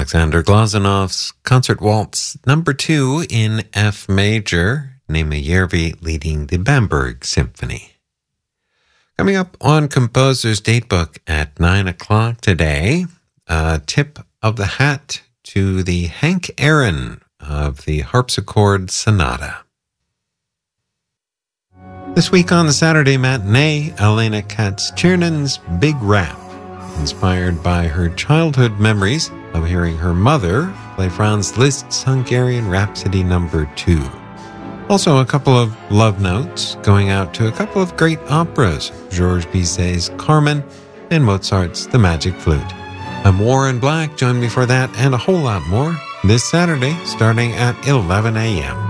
Alexander Glazanov's Concert Waltz Number 2 in F major, Nema Järvi leading the Bamberg Symphony. Coming up on Composer's Datebook at 9 o'clock today, a tip of the hat to the Hank Aaron of the Harpsichord Sonata. This week on the Saturday matinee, Elena Katz-Tiernan's Big Rap, inspired by her childhood memories of hearing her mother play Franz Liszt's Hungarian Rhapsody No. 2. Also, a couple of love notes going out to a couple of great operas, Georges Bizet's Carmen and Mozart's The Magic Flute. I'm Warren Black. Join me for that and a whole lot more this Saturday starting at 11 a.m.